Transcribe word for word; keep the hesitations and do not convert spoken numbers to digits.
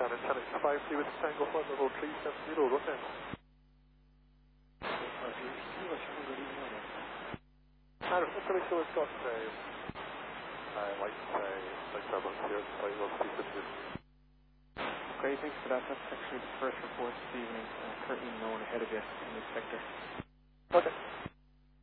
Runner Challenge five three with Tango Flight level three seven zero, rotate. And it's really sure it's got a uh, light, uh, light turbulence here, flight level three seven zero. Great, thanks for that. That's actually the first report this evening. Uh, currently no one ahead of you in this sector. Okay.